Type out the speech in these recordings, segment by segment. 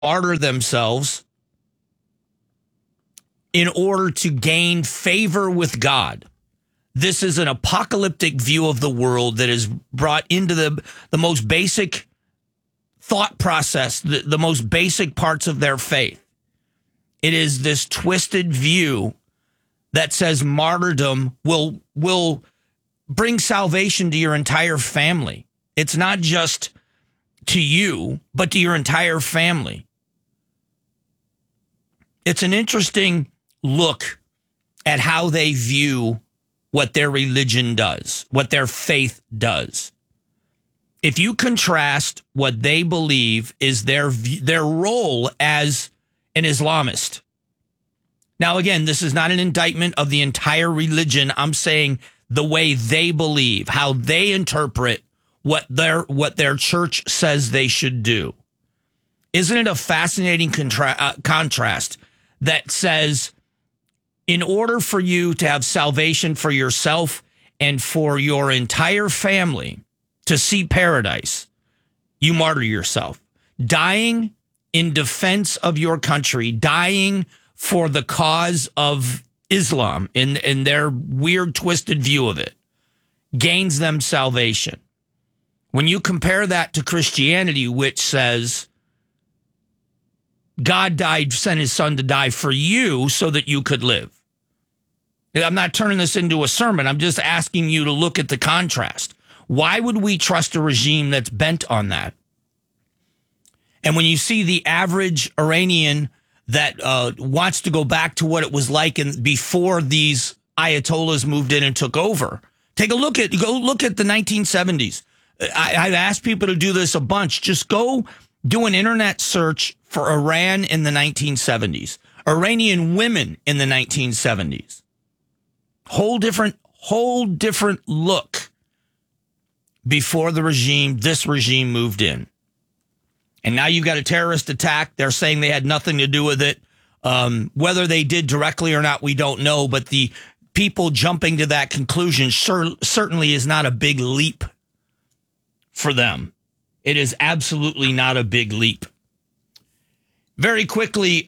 martyr themselves in order to gain favor with God. This is an apocalyptic view of the world that is brought into the most basic thought process, the most basic parts of their faith. It is this twisted view that says martyrdom will bring salvation to your entire family. It's not just to you, but to your entire family. It's an interesting look at how they view what their religion does, what their faith does. If you contrast what they believe is their role as an Islamist. Now, again, this is not an indictment of the entire religion. I'm saying the way they believe, how they interpret what their church says they should do. Isn't it a fascinating contrast that says, in order for you to have salvation for yourself and for your entire family to see paradise, you martyr yourself, dying in defense of your country, dying for the cause of Islam in their weird, twisted view of it, gains them salvation. When you compare that to Christianity, which says God sent his son to die for you so that you could live. I'm not turning this into a sermon. I'm just asking you to look at the contrast. Why would we trust a regime that's bent on that? And when you see the average Iranian that wants to go back to what it was like before these Ayatollahs moved in and took over, go look at the 1970s. I've asked people to do this a bunch. Just go do an internet search for Iran in the 1970s, Iranian women in the 1970s. Whole different look before this regime moved in. And now you've got a terrorist attack. They're saying they had nothing to do with it. Whether they did directly or not, we don't know. But the people jumping to that conclusion certainly is not a big leap for them. It is absolutely not a big leap. Very quickly,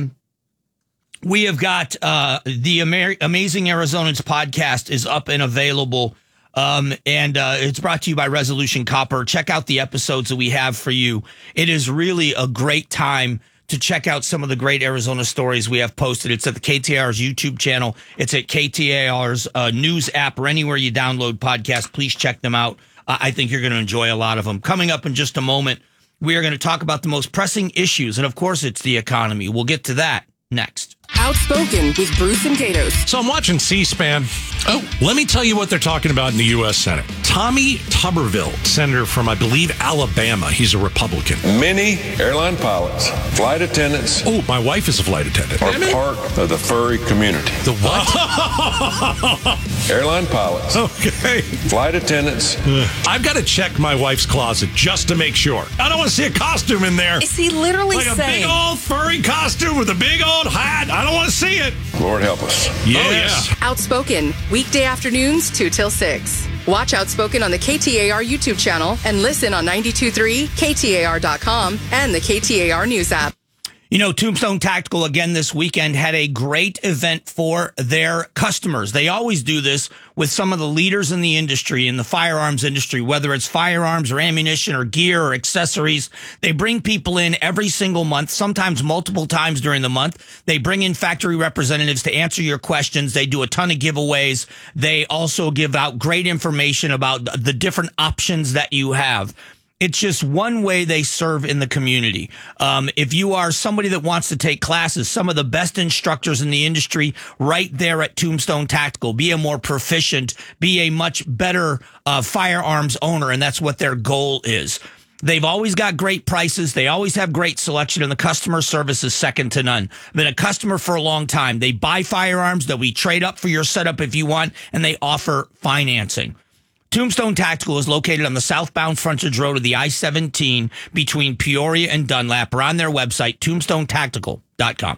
we have got the Amazing Arizonans podcast is up and available. And it's brought to you by Resolution Copper. Check out the episodes that we have for you. It is really a great time to check out some of the great Arizona stories we have posted. It's at the KTAR's YouTube channel. It's at KTAR's news app or anywhere you download podcasts. Please check them out. I think you're going to enjoy a lot of them. Coming up in just a moment, we are going to talk about the most pressing issues. And of course, it's the economy. We'll get to that next. Outspoken with Bruce and Gatos. So I'm watching C-SPAN. Oh, let me tell you what they're talking about in the U.S. Senate. Tommy Tuberville, senator from, I believe, Alabama. He's a Republican. Many airline pilots, flight attendants. Oh, my wife is a flight attendant. Are part of the furry community. The what? Airline pilots. Okay. Flight attendants. I've got to check my wife's closet just to make sure. I don't want to see a costume in there. Is he literally like saying? A big old furry costume with a big old hat. I don't want to see it. Lord help us. Yes. Oh, yeah. Outspoken, weekday afternoons 2 till 6. Watch Outspoken on the KTAR YouTube channel and listen on 92.3, KTAR.com, and the KTAR News app. You know, Tombstone Tactical, again, this weekend had a great event for their customers. They always do this with some of the leaders in the industry, in the firearms industry, whether it's firearms or ammunition or gear or accessories. They bring people in every single month, sometimes multiple times during the month. They bring in factory representatives to answer your questions. They do a ton of giveaways. They also give out great information about the different options that you have. It's just one way they serve in the community. If you are somebody that wants to take classes, some of the best instructors in the industry right there at Tombstone Tactical, be a more proficient, be a much better firearms owner, and that's what their goal is. They've always got great prices. They always have great selection, and the customer service is second to none. I've been a customer for a long time. They buy firearms that we trade up for your setup if you want, and they offer financing. Tombstone Tactical is located on the southbound frontage road of the I-17 between Peoria and Dunlap, or on their website, tombstonetactical.com.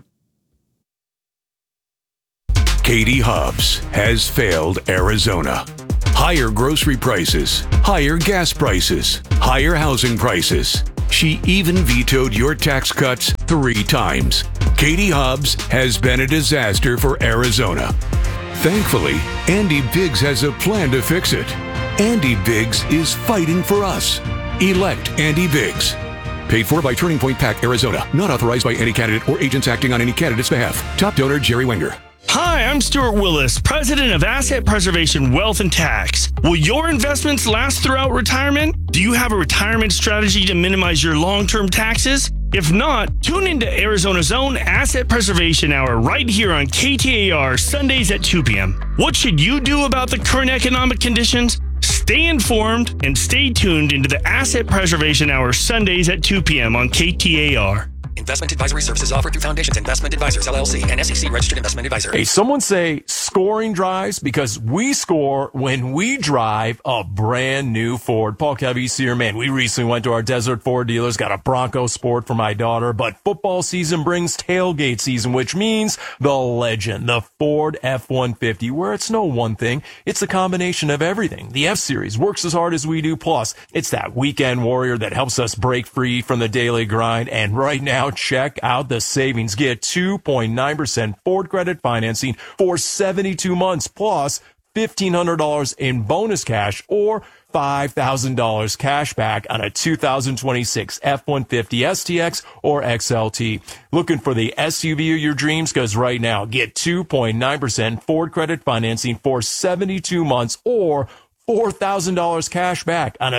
Katie Hobbs has failed Arizona. Higher grocery prices, higher gas prices, higher housing prices. She even vetoed your tax cuts 3 times. Katie Hobbs has been a disaster for Arizona. Thankfully, Andy Biggs has a plan to fix it. Andy Biggs is fighting for us. Elect Andy Biggs. Paid for by Turning Point PAC, Arizona. Not authorized by any candidate or agents acting on any candidate's behalf. Top donor, Jerry Wenger. Hi, I'm Stuart Willis, president of Asset Preservation Wealth and Tax. Will your investments last throughout retirement? Do you have a retirement strategy to minimize your long-term taxes? If not, tune into Arizona's own Asset Preservation Hour right here on KTAR Sundays at 2 p.m. What should you do about the current economic conditions? Stay informed and stay tuned into the Asset Preservation Hour Sundays at 2 p.m. on KTAR. Investment advisory services offered through Foundations Investment Advisors, LLC, and SEC Registered Investment Advisor. Hey, someone say scoring drives because we score when we drive a brand new Ford. Paul Cavese here, man. We recently went to our Desert Ford dealers, got a Bronco Sport for my daughter, but football season brings tailgate season, which means the legend, the Ford F-150, where it's no one thing. It's a combination of everything. The F-Series works as hard as we do. Plus, it's that weekend warrior that helps us break free from the daily grind. And right now, check out the savings. Get 2.9% Ford credit financing for 72 months, plus $1,500 in bonus cash or $5,000 cash back on a 2026 F-150 STX or XLT. Looking for the SUV of your dreams? Because right now, get 2.9% Ford credit financing for 72 months or $4,000 cash back on a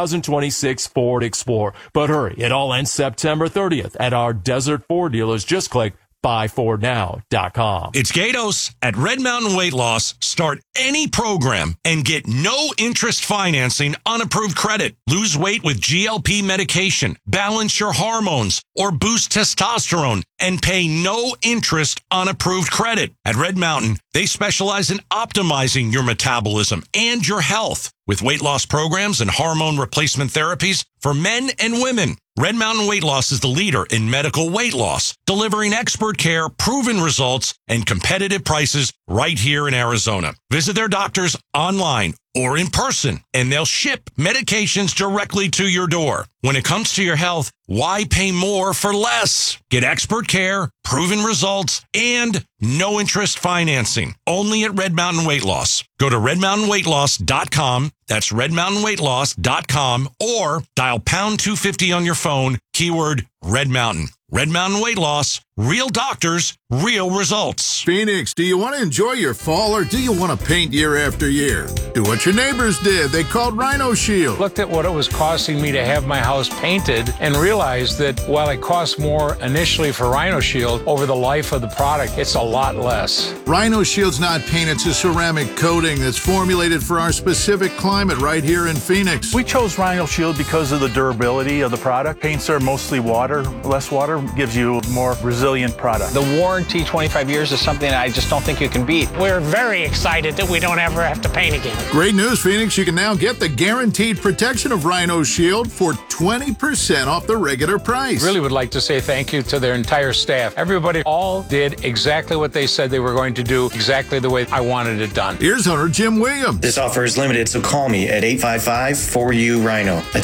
2026 Ford Explorer. But hurry, it all ends September 30th at our Desert Ford dealers. Just click buyfordnow.com. It's Gatos. At Red Mountain Weight Loss, start any program and get no interest financing on approved credit. Lose weight with GLP medication, balance your hormones, or boost testosterone, and pay no interest on approved credit. At Red Mountain, they specialize in optimizing your metabolism and your health with weight loss programs and hormone replacement therapies for men and women. Red Mountain Weight Loss is the leader in medical weight loss, delivering expert care, proven results, and competitive prices right here in Arizona. Visit their doctors online or in person, and they'll ship medications directly to your door. When it comes to your health, why pay more for less? Get expert care, proven results, and no interest financing. Only at Red Mountain Weight Loss. Go to redmountainweightloss.com. That's redmountainweightloss.com, or dial pound 250 on your phone, keyword Red Mountain. Red Mountain Weight Loss, real doctors, real results. Phoenix, do you want to enjoy your fall or do you want to paint year after year? Do what your neighbors did. They called Rhino Shield. Looked at what it was costing me to have my house painted and realized that while it costs more initially for Rhino Shield, over the life of the product, it's a lot less. Rhino Shield's not paint, it's a ceramic coating that's formulated for our specific climate right here in Phoenix. We chose Rhino Shield because of the durability of the product. Paints are mostly water. Less water gives you a more resilient product. The warranty, 25 years, is something I just don't think you can beat. We're very excited that we don't ever have to paint again. Great news, Phoenix. You can now get the guaranteed protection of Rhino Shield for 20% off the regular price. Really would like to say thank you to their entire staff. Everybody all did exactly what they said they were going to do, exactly the way I wanted it done. Here's owner Jim Williams. This offer is limited, so call me at 855-4U-RHINO. That's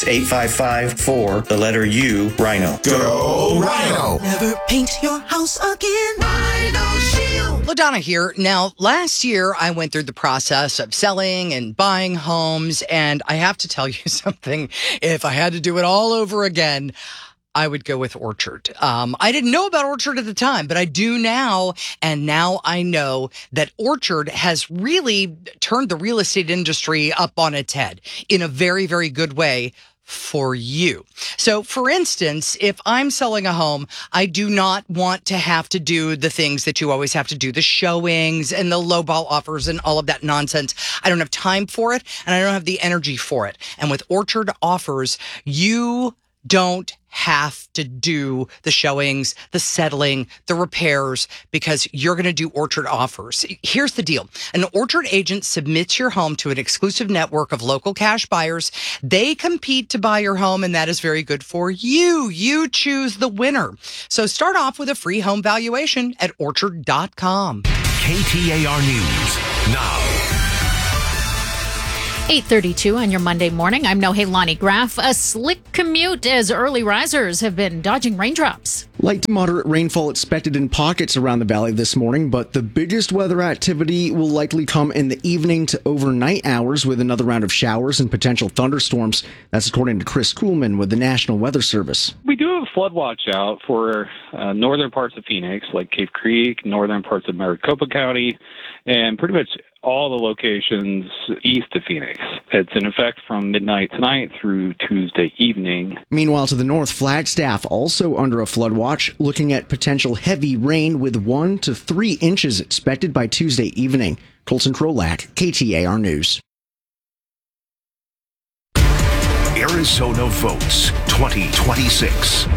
855-4, the letter U, Rhino. Go Rhino! Never paint your house again. Rhino Shield. LaDonna here. Now, last year I went through the process of selling and buying homes, and I have to tell you something. If I had to do it all over again, I would go with Orchard. I didn't know about Orchard at the time, but I do now. And now I know that Orchard has really turned the real estate industry up on its head in a very, very good way for you. So, for instance, if I'm selling a home, I do not want to have to do the things that you always have to do, the showings and the lowball offers and all of that nonsense. I don't have time for it, and I don't have the energy for it. And with Orchard Offers, you don't have to do the showings, the settling, the repairs, because you're going to do Orchard Offers. Here's the deal. An Orchard agent submits your home to an exclusive network of local cash buyers. They compete to buy your home, and that is very good for you. You choose the winner. So start off with a free home valuation at orchard.com. KTAR News now. 8:32 on your Monday morning. I'm Nohelani Graff. A slick commute as early risers have been dodging raindrops. Light to moderate rainfall expected in pockets around the valley this morning, but the biggest weather activity will likely come in the evening to overnight hours with another round of showers and potential thunderstorms. That's according to Chris Kuhlman with the National Weather Service. We do have a flood watch out for northern parts of Phoenix, like Cave Creek, northern parts of Maricopa County, and pretty much all the locations east of Phoenix. It's in effect from midnight tonight through Tuesday evening. Meanwhile, to the north, Flagstaff also under a flood watch, looking at potential heavy rain with 1 to 3 inches expected by Tuesday evening. Colton Krolak, KTAR News. Arizona votes 2026.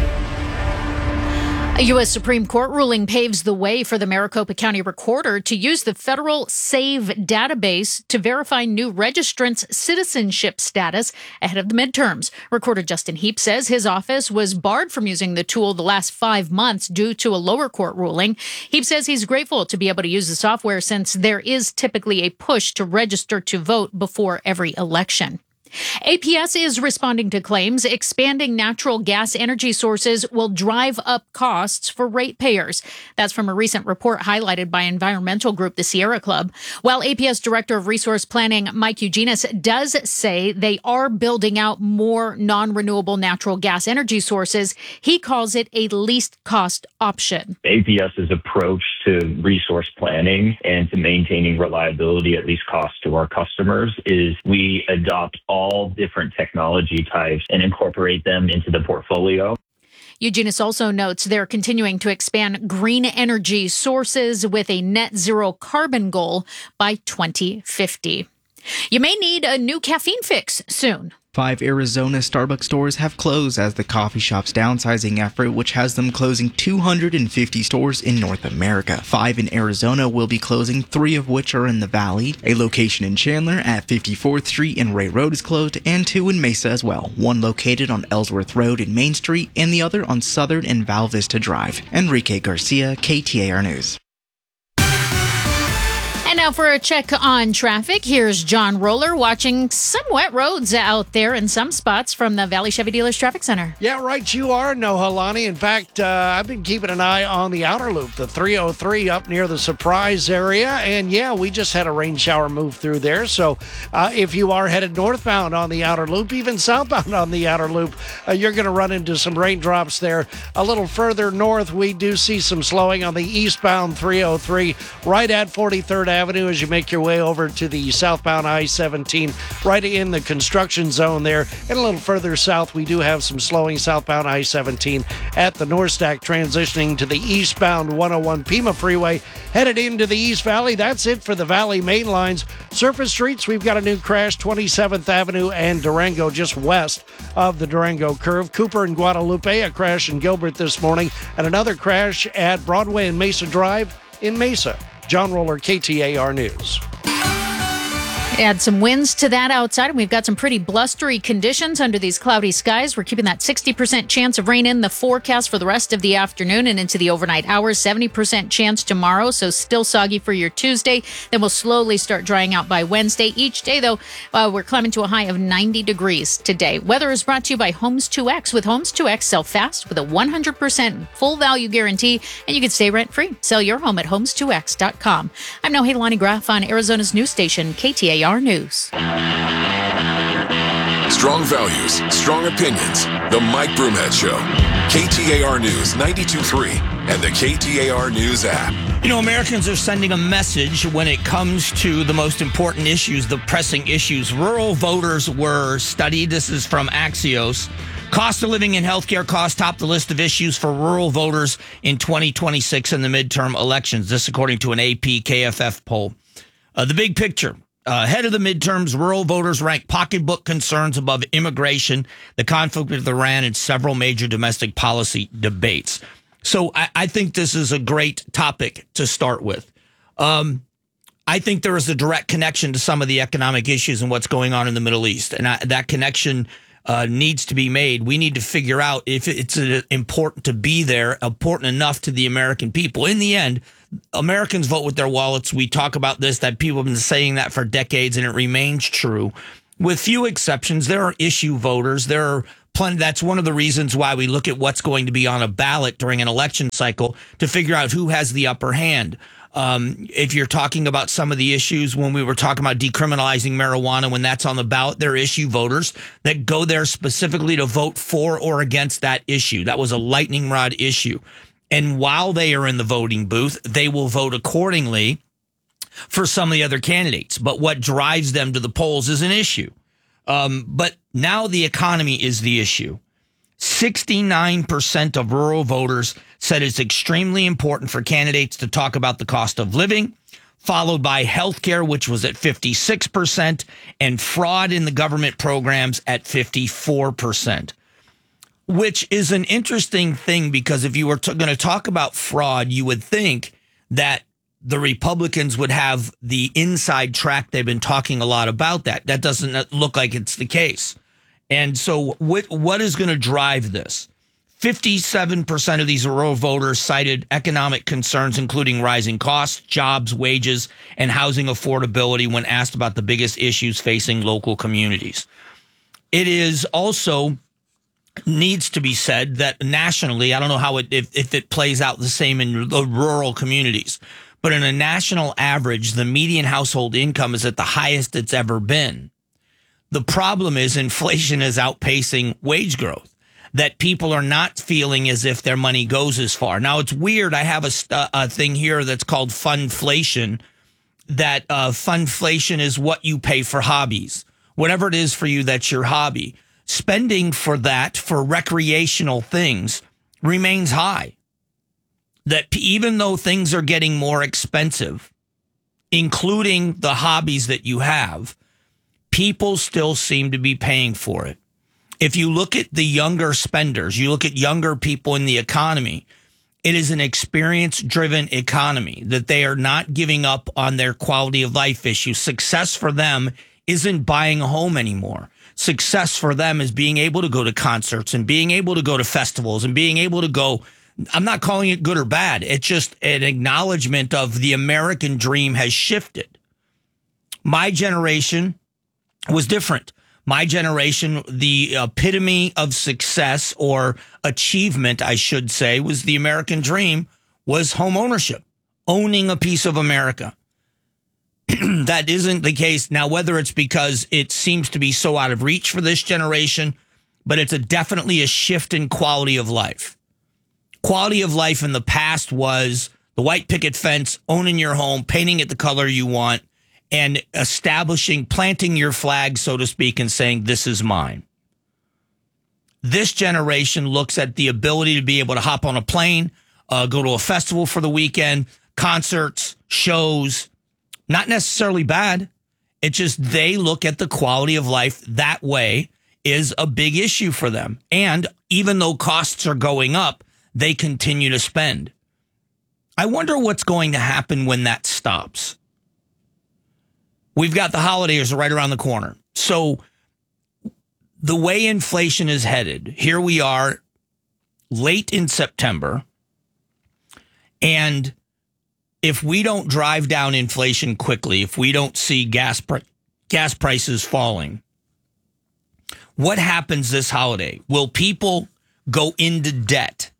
A U.S. Supreme Court ruling paves the way for the Maricopa County Recorder to use the federal SAVE database to verify new registrants' citizenship status ahead of the midterms. Recorder Justin Heap says his office was barred from using the tool the last 5 months due to a lower court ruling. Heap says he's grateful to be able to use the software since there is typically a push to register to vote before every election. APS is responding to claims expanding natural gas energy sources will drive up costs for ratepayers. That's from a recent report highlighted by environmental group the Sierra Club. While APS Director of Resource Planning Mike Eugenis does say they are building out more non-renewable natural gas energy sources, he calls it a least cost option. APS's approach to resource planning and to maintaining reliability at least cost to our customers is we adopt all different technology types and incorporate them into the portfolio. Eugenis also notes they're continuing to expand green energy sources with a net zero carbon goal by 2050. You may need a new caffeine fix soon. 5 Arizona Starbucks stores have closed as the coffee shop's downsizing effort, which has them closing 250 stores in North America. 5 in Arizona will be closing, 3 of which are in the Valley. A location in Chandler at 54th Street and Ray Road is closed, and 2 in Mesa as well. 1 located on Ellsworth Road and Main Street, and the other on Southern and Val Vista Drive. Enrique Garcia, KTAR News. And now for a check on traffic, here's John Roller watching some wet roads out there in some spots from the Valley Chevy Dealers Traffic Center. Yeah, right you are, Nohelani. In fact, I've been keeping an eye on the outer loop, the 303 up near the Surprise area. And yeah, we just had a rain shower move through there. So if you are headed northbound on the outer loop, even southbound on the outer loop, you're going to run into some raindrops there. A little further north, we do see some slowing on the eastbound 303 right at 43rd Avenue as you make your way over to the southbound I-17, right in the construction zone there. And a little further south, we do have some slowing southbound I-17 at the North Stack, transitioning to the eastbound 101 Pima Freeway, headed into the East Valley. That's it for the Valley main lines. Surface streets, we've got a new crash, 27th Avenue and Durango, just west of the Durango curve. Cooper and Guadalupe, a crash in Gilbert this morning, and another crash at Broadway and Mesa Drive in Mesa. John Roller, KTAR News. Add some winds to that outside, and we've got some pretty blustery conditions under these cloudy skies. We're keeping that 60% chance of rain in the forecast for the rest of the afternoon and into the overnight hours. 70% chance tomorrow, so still soggy for your Tuesday. Then we'll slowly start drying out by Wednesday. Each day, though, we're climbing to a high of 90 degrees today. Weather is brought to you by Homes 2X. With Homes 2X, sell fast with a 100% full value guarantee, and you can stay rent-free. Sell your home at homes2x.com. I'm Nohelani Graff on Arizona's news station, KTAR News. Strong values, strong opinions. The Mike Broomhead Show. KTAR News 92.3 and the KTAR News app. You know, Americans are sending a message when it comes to the most important issues, the pressing issues. Rural voters were studied. This is from Axios. Cost of living and healthcare costs top the list of issues for rural voters in 2026 in the midterm elections. This according to an AP KFF poll. The big picture. Ahead of the midterms, rural voters rank pocketbook concerns above immigration, the conflict with Iran, and several major domestic policy debates. So I think this is a great topic to start with. I think there is a direct connection to some of the economic issues and what's going on in the Middle East. And that connection needs to be made. We need to figure out if it's important to be there, important enough to the American people. In the end, Americans vote with their wallets. We talk about this, that people have been saying that for decades, and it remains true. With few exceptions, there are issue voters. There are plenty. That's one of the reasons why we look at what's going to be on a ballot during an election cycle to figure out who has the upper hand. If you're talking about some of the issues, when we were talking about decriminalizing marijuana, when that's on the ballot, there are issue voters that go there specifically to vote for or against that issue. That was a lightning rod issue. And while they are in the voting booth, they will vote accordingly for some of the other candidates. But what drives them to the polls is an issue. But now the economy is the issue. 69% of rural voters said it's extremely important for candidates to talk about the cost of living, followed by healthcare, which was at 56%, and fraud in the government programs at 54%, which is an interesting thing because if you were going to talk about fraud, you would think that the Republicans would have the inside track. They've been talking a lot about that. That doesn't look like it's the case. And so what is going to drive this? 57% of these rural voters cited economic concerns, including rising costs, jobs, wages, and housing affordability when asked about the biggest issues facing local communities. It is also needs to be said that nationally, I don't know how if it plays out the same in the rural communities, but in a national average, the median household income is at the highest it's ever been. The problem is inflation is outpacing wage growth, that people are not feeling as if their money goes as far. Now, it's weird. I have a thing here that's called funflation, that funflation is what you pay for hobbies. Whatever it is for you, that's your hobby. Spending for that, for recreational things, remains high. That even though things are getting more expensive, including the hobbies that you have, people still seem to be paying for it. If you look at the younger spenders, you look at younger people in the economy, it is an experience-driven economy, that they are not giving up on their quality of life issues. Success for them isn't buying a home anymore. Success for them is being able to go to concerts and being able to go to festivals and being able to go. I'm not calling it good or bad. It's just an acknowledgement of the American dream has shifted. My generation was different. My generation, the epitome of success or achievement, I should say, was the American dream, was home ownership, owning a piece of America. That isn't the case now, whether it's because it seems to be so out of reach for this generation, but it's definitely a shift in quality of life. Quality of life in the past was the white picket fence, owning your home, painting it the color you want, and planting your flag, so to speak, and saying, this is mine. This generation looks at the ability to be able to hop on a plane, go to a festival for the weekend, concerts, shows. Not necessarily bad. It's just they look at the quality of life that way is a big issue for them. And even though costs are going up, they continue to spend. I wonder what's going to happen when that stops. We've got the holidays right around the corner. So the way inflation is headed, here we are late in September, and if we don't drive down inflation quickly, if we don't see gas prices falling, what happens this holiday? Will people go into debt?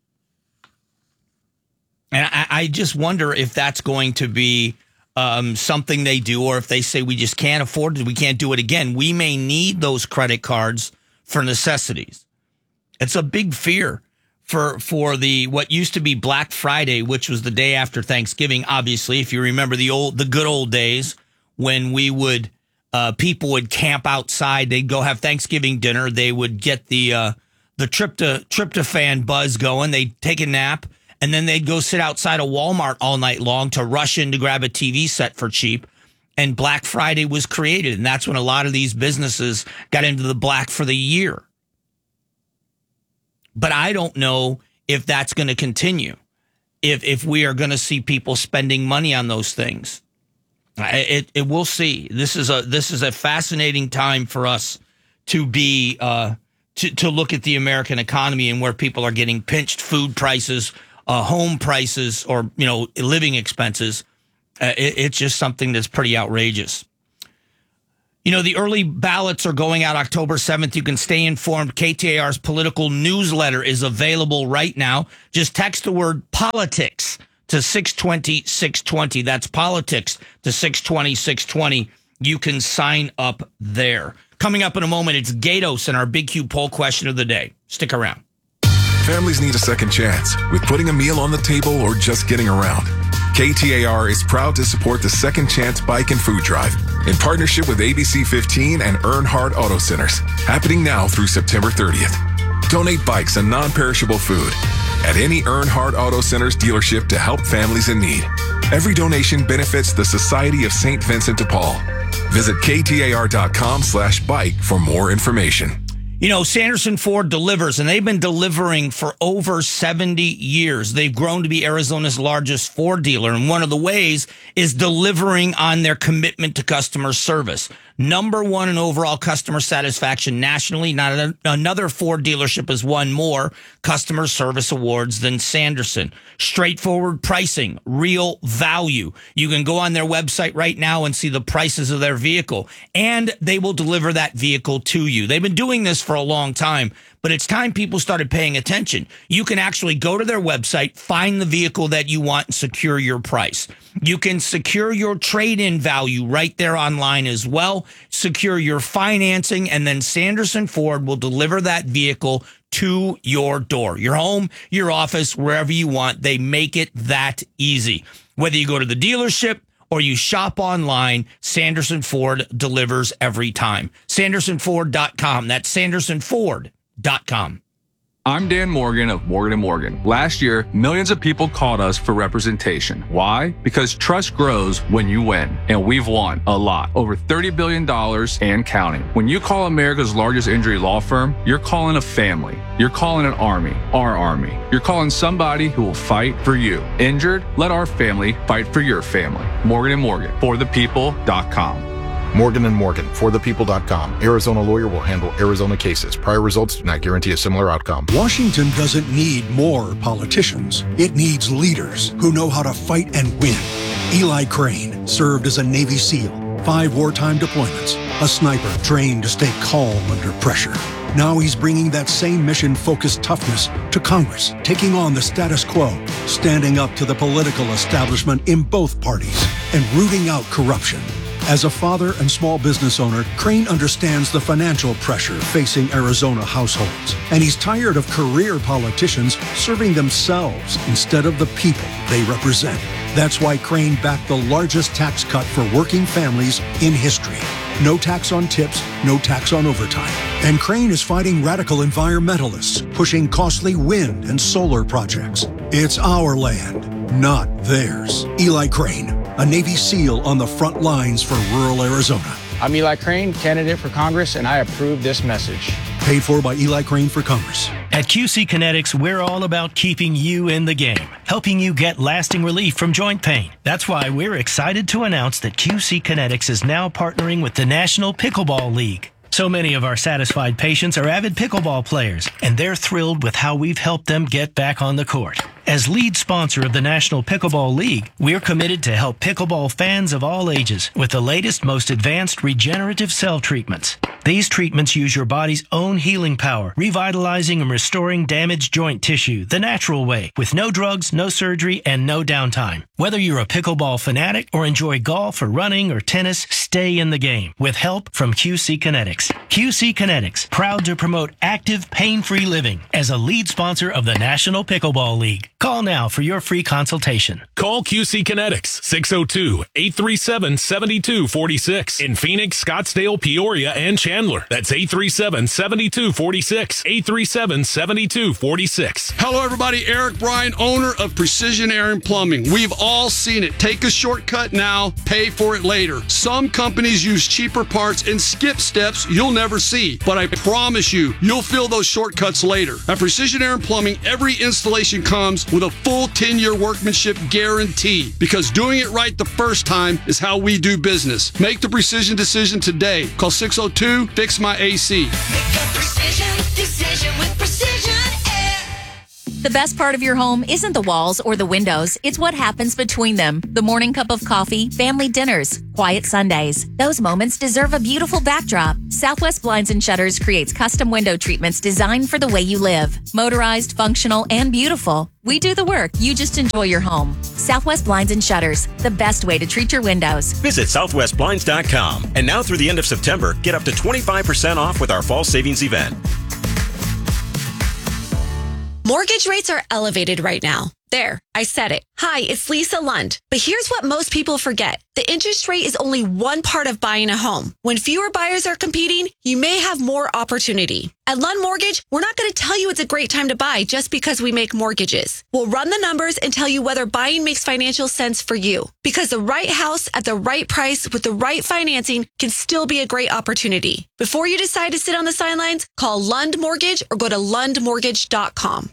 And I just wonder if that's going to be something they do, or if they say we just can't afford it, we can't do it again. We may need those credit cards for necessities. It's a big fear for the what used to be Black Friday, which was the day after Thanksgiving. Obviously, if you remember the good old days when we would people would camp outside, they'd go have Thanksgiving dinner, they would get the tryptophan buzz going, they'd take a nap, and then they'd go sit outside a Walmart all night long to rush in to grab a TV set for cheap. And Black Friday was created, and that's when a lot of these businesses got into the black for the year. But I don't know if that's going to continue, if we are going to see people spending money on those things. It we'll see. This is a fascinating time for us to be to look at the American economy and where people are getting pinched. Food prices, home prices, or living expenses. It's just something that's pretty outrageous. You know, the early ballots are going out October 7th. You can stay informed. KTAR's political newsletter is available right now. Just text the word politics to 620-620. That's politics to 620-620. You can sign up there. Coming up in a moment, it's Gatos and our Big Q poll question of the day. Stick around. Families need a second chance with putting a meal on the table or just getting around. KTAR is proud to support the Second Chance Bike and Food Drive in partnership with ABC 15 and Earnhardt Auto Centers, happening now through September 30th. Donate bikes and non-perishable food at any Earnhardt Auto Centers dealership to help families in need. Every donation benefits the Society of St. Vincent de Paul. Visit KTAR.com/bike for more information. You know, Sanderson Ford delivers, and they've been delivering for over 70 years. They've grown to be Arizona's largest Ford dealer, and one of the ways is delivering on their commitment to customer service. Number one in overall customer satisfaction nationally. Not another Ford dealership has won more customer service awards than Sanderson. Straightforward pricing, real value. You can go on their website right now and see the prices of their vehicle, and they will deliver that vehicle to you. They've been doing this for a long time, but it's time people started paying attention. You can actually go to their website, find the vehicle that you want, and secure your price. You can secure your trade-in value right there online as well. Secure your financing, and then Sanderson Ford will deliver that vehicle to your door, your home, your office, wherever you want. They make it that easy. Whether you go to the dealership or you shop online, Sanderson Ford delivers every time. SandersonFord.com. That's SandersonFord.com. I'm Dan Morgan of Morgan & Morgan. Last year, millions of people called us for representation. Why? Because trust grows when you win, and we've won a lot. Over $30 billion and counting. When you call America's largest injury law firm, you're calling a family. You're calling an army, our army. You're calling somebody who will fight for you. Injured? Let our family fight for your family. Morgan & Morgan, forthepeople.com. Morgan & Morgan, forthepeople.com. Arizona lawyer will handle Arizona cases. Prior results do not guarantee a similar outcome. Washington doesn't need more politicians. It needs leaders who know how to fight and win. Eli Crane served as a Navy SEAL, 5 wartime deployments, a sniper trained to stay calm under pressure. Now he's bringing that same mission-focused toughness to Congress, taking on the status quo, standing up to the political establishment in both parties, and rooting out corruption. As a father and small business owner, Crane understands the financial pressure facing Arizona households, and he's tired of career politicians serving themselves instead of the people they represent. That's why Crane backed the largest tax cut for working families in history. No tax on tips, no tax on overtime. And Crane is fighting radical environmentalists, pushing costly wind and solar projects. It's our land, not theirs. Eli Crane, a Navy SEAL on the front lines for rural Arizona. I'm Eli Crane, candidate for Congress, and I approve this message. Paid for by Eli Crane for Congress. At QC Kinetics, we're all about keeping you in the game, helping you get lasting relief from joint pain. That's why we're excited to announce that QC Kinetics is now partnering with the National Pickleball League. So many of our satisfied patients are avid pickleball players, and they're thrilled with how we've helped them get back on the court. As lead sponsor of the National Pickleball League, we're committed to help pickleball fans of all ages with the latest, most advanced regenerative cell treatments. These treatments use your body's own healing power, revitalizing and restoring damaged joint tissue the natural way, with no drugs, no surgery, and no downtime. Whether you're a pickleball fanatic or enjoy golf or running or tennis, stay in the game with help from QC Kinetics. QC Kinetics, proud to promote active, pain-free living as a lead sponsor of the National Pickleball League. Call now for your free consultation. Call QC Kinetics, 602-837-7246. In Phoenix, Scottsdale, Peoria, and Chandler. That's 837-7246. 837-7246. Hello, everybody. Eric Bryan, owner of Precision Air and Plumbing. We've all seen it. Take a shortcut now, pay for it later. Some companies use cheaper parts and skip steps you'll never see. But I promise you, you'll feel those shortcuts later. At Precision Air and Plumbing, every installation comes with a full 10-year workmanship guarantee, because doing it right the first time is how we do business. Make the precision decision today. Call 602-FIX-MY-AC. Make a precision decision with Precision Air. The best part of your home isn't the walls or the windows. It's what happens between them. The morning cup of coffee, family dinners, quiet Sundays. Those moments deserve a beautiful backdrop. Southwest Blinds and Shutters creates custom window treatments designed for the way you live. Motorized, functional, and beautiful. We do the work. You just enjoy your home. Southwest Blinds and Shutters, the best way to treat your windows. Visit southwestblinds.com. And now through the end of September, get up to 25% off with our fall savings event. Mortgage rates are elevated right now. There, I said it. Hi, it's Lisa Lund. But here's what most people forget. The interest rate is only one part of buying a home. When fewer buyers are competing, you may have more opportunity. At Lund Mortgage, we're not going to tell you it's a great time to buy just because we make mortgages. We'll run the numbers and tell you whether buying makes financial sense for you. Because the right house at the right price with the right financing can still be a great opportunity. Before you decide to sit on the sidelines, call Lund Mortgage or go to lundmortgage.com.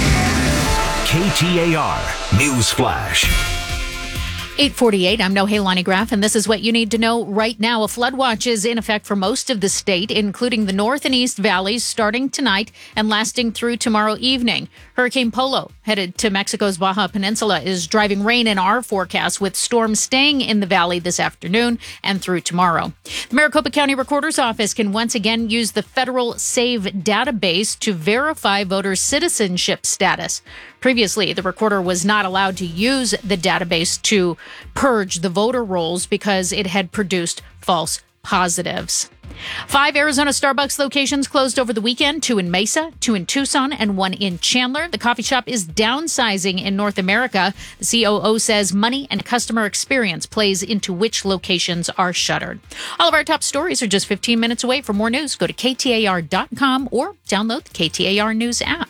KTAR News Flash. 8:48. I'm Nohelani Graff, and this is what you need to know right now. A flood watch is in effect for most of the state, including the north and east valleys, starting tonight and lasting through tomorrow evening. Hurricane Polo, headed to Mexico's Baja Peninsula, is driving rain in our forecast, with storms staying in the valley this afternoon and through tomorrow. The Maricopa County Recorder's Office can once again use the federal SAVE database to verify voters' citizenship status. Previously, the recorder was not allowed to use the database to purge the voter rolls because it had produced false positives. 5 Arizona Starbucks locations closed over the weekend, 2 in Mesa, 2 in Tucson, and 1 in Chandler. The coffee shop is downsizing in North America. The COO says money and customer experience plays into which locations are shuttered. All of our top stories are just 15 minutes away. For more news, go to KTAR.com or download the KTAR News app.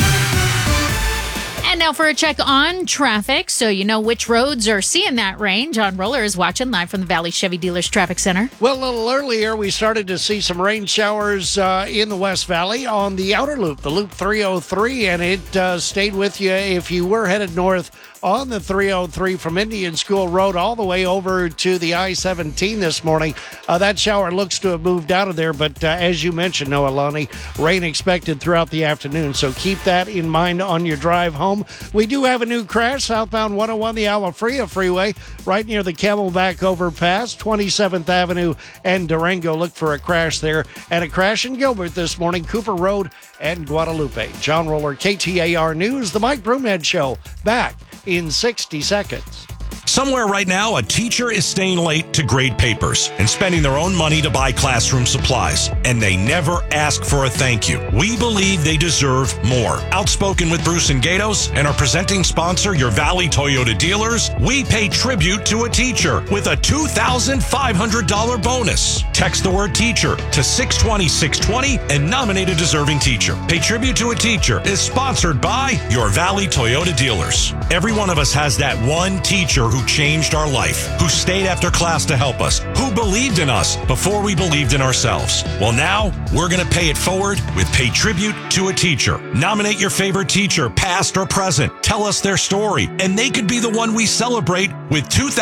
And now for a check on traffic, so you know which roads are seeing that rain. John Roller is watching live from the Valley Chevy Dealers Traffic Center. Well, a little earlier, we started to see some rain showers in the West Valley on the outer loop, the Loop 303, and it stayed with you if you were headed north on the 303 from Indian School Road all the way over to the I-17 this morning. That shower looks to have moved out of there, but as you mentioned, Noelani, rain expected throughout the afternoon, so keep that in mind on your drive home. We do have a new crash southbound 101, the Alafria Freeway, right near the Camelback overpass, 27th Avenue and Durango. Look for a crash there, and a crash in Gilbert this morning, Cooper Road and Guadalupe. John Roller, KTAR News, The Mike Broomhead Show, back in 60 seconds. Somewhere right now, a teacher is staying late to grade papers and spending their own money to buy classroom supplies, and they never ask for a thank you. We believe they deserve more. Outspoken with Bruce and Gatos and our presenting sponsor, Your Valley Toyota Dealers, we pay tribute to a teacher with a $2,500 bonus. Text the word teacher to 620-620 and nominate a deserving teacher. Pay tribute to a teacher is sponsored by Your Valley Toyota Dealers. Every one of us has that one teacher who changed our life, who stayed after class to help us, who believed in us before we believed in ourselves. Well, now we're going to pay it forward with Pay Tribute to a Teacher. Nominate your favorite teacher, past or present. Tell us their story, and they could be the one we celebrate with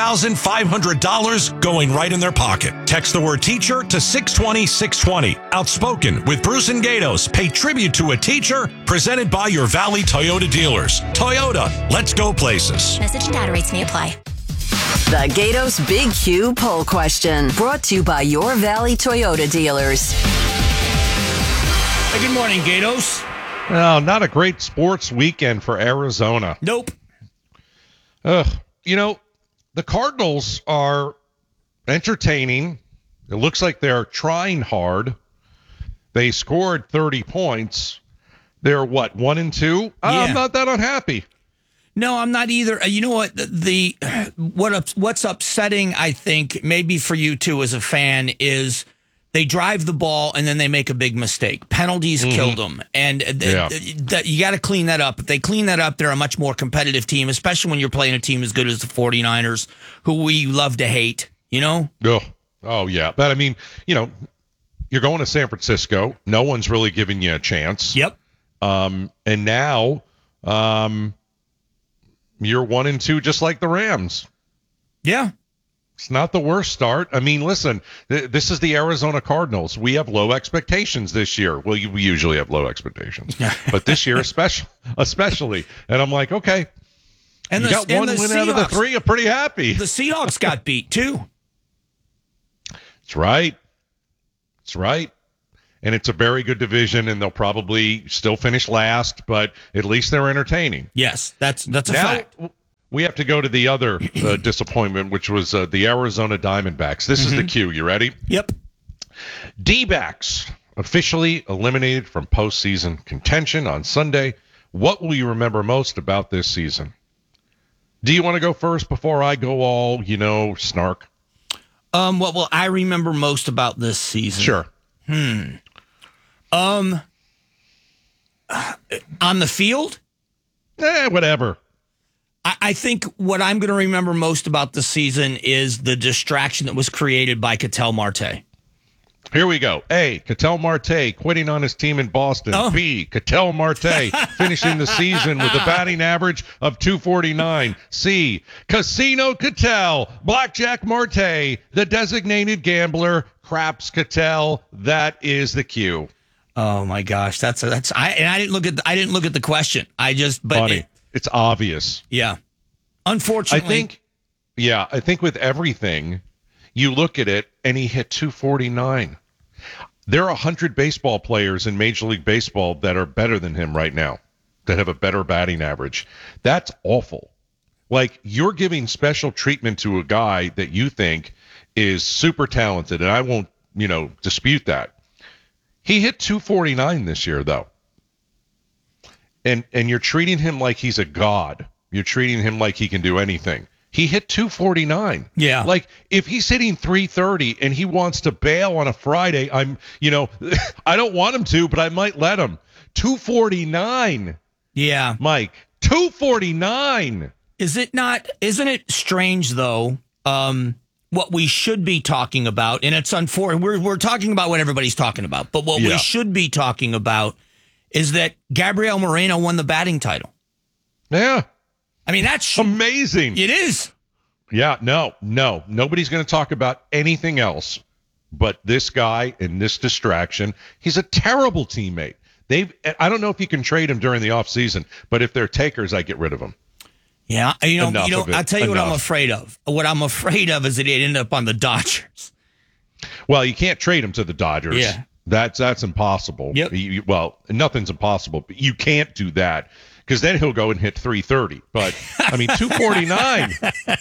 $2,500 going right in their pocket. Text the word teacher to 620-620. Outspoken with Bruce and Gatos. Pay tribute to a teacher, presented by Your Valley Toyota Dealers. Toyota, let's go places. Message and data rates may apply. The Gatos Big Q poll question, brought to you by Your Valley Toyota Dealers. Hey, good morning, Gatos. Oh, not a great sports weekend for Arizona. Nope. You know, the Cardinals are entertaining. It looks like they're trying hard. They scored 30 points. They're what, 1-2? Yeah. I'm not that unhappy. No, I'm not either. You know what? What's upsetting, I think, maybe for you too as a fan, is they drive the ball and then they make a big mistake. Penalties killed them. And you got to clean that up. If they clean that up, they're a much more competitive team, especially when you're playing a team as good as the 49ers, who we love to hate, you know? Oh, yeah. But, I mean, you know, you're going to San Francisco. No one's really giving you a chance. Yep. And now you're 1-2 just like the Rams. Yeah. It's not the worst start. I mean, listen, this is the Arizona Cardinals. We have low expectations this year. Well, we usually have low expectations, but this year especially. And I'm like, okay, and you got one win out of the three. I'm pretty happy. The Seahawks got beat too. That's right. That's right. And it's a very good division, and they'll probably still finish last, but at least they're entertaining. Yes, that's a fact. We have to go to the other disappointment, which was the Arizona Diamondbacks. This is the cue. You ready? Yep. D-backs officially eliminated from postseason contention on Sunday. What will you remember most about this season? Do you want to go first before I go all, snark? What will I remember most about this season? Sure. On the field? Whatever. I think what I'm going to remember most about the season is the distraction that was created by Ketel Marte. Here we go. A, Ketel Marte quitting on his team in Boston. Oh. B, Ketel Marte finishing the season with a batting average of .249. C, Casino Ketel, Blackjack Marte, the designated gambler, craps Ketel. That is the cue. Oh my gosh, I didn't look at the question. Funny. It's obvious. Yeah. Unfortunately. I think with everything, you look at it and he hit .249. There are 100 baseball players in Major League Baseball that are better than him right now, that have a better batting average. That's awful. Like, you're giving special treatment to a guy that you think is super talented, and I won't, dispute that. He hit .249 this year, though. And you're treating him like he's a god. You're treating him like he can do anything. He hit .249. Yeah. Like, if he's hitting .330 and he wants to bail on a Friday, I don't want him to, but I might let him. .249. Yeah. Mike, .249. Isn't it strange, though, what we should be talking about, and it's unfortunate, we're talking about what everybody's talking about, but what we should be talking about is that Gabriel Moreno won the batting title. Yeah. I mean, that's amazing. It is. Yeah, no. Nobody's going to talk about anything else but this guy and this distraction. He's a terrible teammate. I don't know if you can trade him during the offseason, but if they're takers, I get rid of him. Yeah, I'll tell you what I'm afraid of. What I'm afraid of is that he'd end up on the Dodgers. Well, you can't trade him to the Dodgers. Yeah. That's impossible. Yep. Well, nothing's impossible, but you can't do that because then he'll go and hit .330. But, I mean, .249.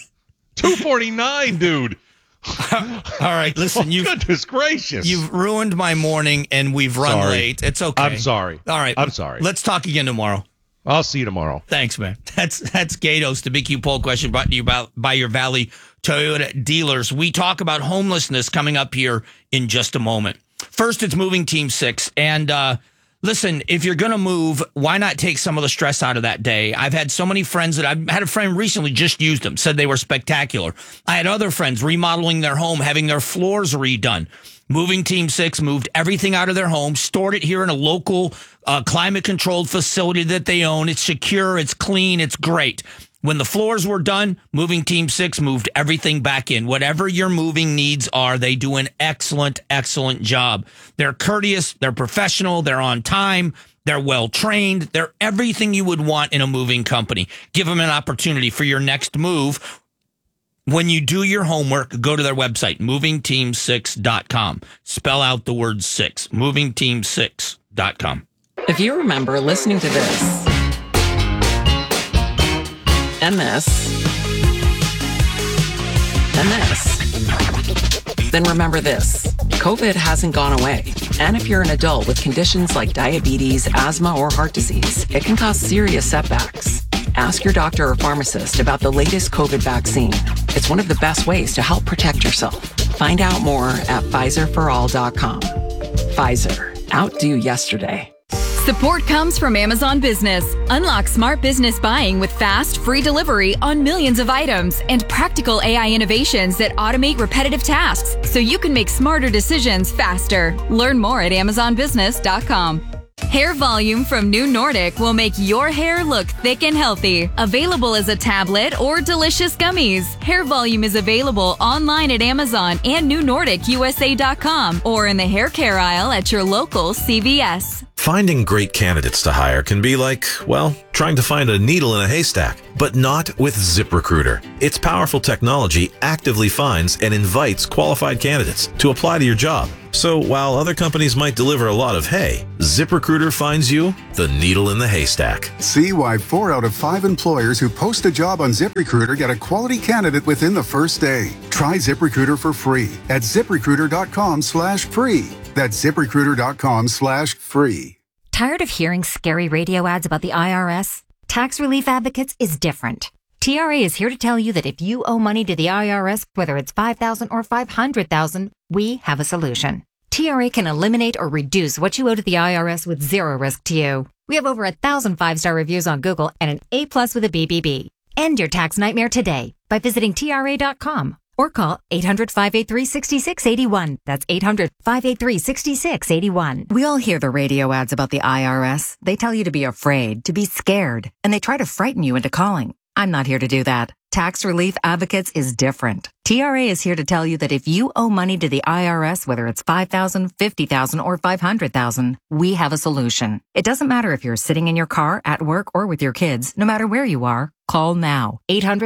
.249, dude. All right, listen. Goodness gracious. You've ruined my morning, and we've run late. It's okay. I'm sorry. All right. I'm sorry. Let's talk again tomorrow. I'll see you tomorrow. Thanks, man. That's Gatos, the Big Q poll question brought to you by your Valley Toyota dealers. We talk about homelessness coming up here in just a moment. First, it's moving Team 6. And listen, if you're going to move, why not take some of the stress out of that day? I've had so many friends I've had a friend recently just used them, said they were spectacular. I had other friends remodeling their home, having their floors redone. Moving Team 6 moved everything out of their home, stored it here in a local climate-controlled facility that they own. It's secure, it's clean, it's great. When the floors were done, Moving Team 6 moved everything back in. Whatever your moving needs are, they do an excellent, excellent job. They're courteous, they're professional, they're on time, they're well-trained, they're everything you would want in a moving company. Give them an opportunity for your next move. When you do your homework, go to their website, movingteam6.com. Spell out the word 6, movingteam6.com. If you remember listening to this, and this, and this, then remember this. COVID hasn't gone away. And if you're an adult with conditions like diabetes, asthma, or heart disease, it can cause serious setbacks. Ask your doctor or pharmacist about the latest COVID vaccine. It's one of the best ways to help protect yourself. Find out more at PfizerForAll.com. Pfizer. Outdo yesterday. Support comes from Amazon Business. Unlock smart business buying with fast, free delivery on millions of items and practical AI innovations that automate repetitive tasks so you can make smarter decisions faster. Learn more at AmazonBusiness.com. Hair Volume from New Nordic will make your hair look thick and healthy. Available as a tablet or delicious gummies. Hair Volume is available online at Amazon and NewNordicUSA.com or in the hair care aisle at your local CVS. Finding great candidates to hire can be like, well, trying to find a needle in a haystack, but not with ZipRecruiter. Its powerful technology actively finds and invites qualified candidates to apply to your job. So while other companies might deliver a lot of hay, ZipRecruiter finds you the needle in the haystack. See why 4 out of 5 employers who post a job on ZipRecruiter get a quality candidate within the first day. Try ZipRecruiter for free at ZipRecruiter.com/free. That's ZipRecruiter.com/free. Tired of hearing scary radio ads about the IRS? Tax Relief Advocates is different. TRA is here to tell you that if you owe money to the IRS, whether it's $5,000 or $500,000, we have a solution. TRA can eliminate or reduce what you owe to the IRS with zero risk to you. We have over 1,000 5-star reviews on Google and an A+ with a BBB. End your tax nightmare today by visiting TRA.com or call 800-583-6681. That's 800-583-6681. We all hear the radio ads about the IRS. They tell you to be afraid, to be scared, and they try to frighten you into calling. I'm not here to do that. Tax Relief Advocates is different. TRA is here to tell you that if you owe money to the IRS, whether it's $5,000, $50,000, or $500,000, we have a solution. It doesn't matter if you're sitting in your car, at work, or with your kids. No matter where you are, call now.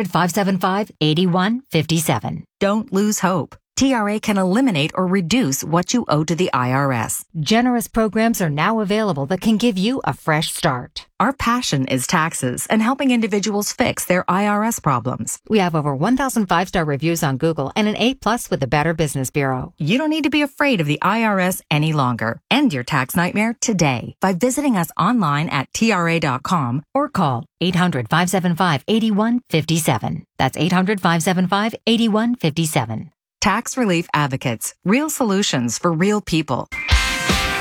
800-575-8157. Don't lose hope. TRA can eliminate or reduce what you owe to the IRS. Generous programs are now available that can give you a fresh start. Our passion is taxes and helping individuals fix their IRS problems. We have over 1,000 5-star reviews on Google and an A+ with the Better Business Bureau. You don't need to be afraid of the IRS any longer. End your tax nightmare today by visiting us online at TRA.com or call 800-575-8157. That's 800-575-8157. Tax Relief Advocates. Real solutions for real people.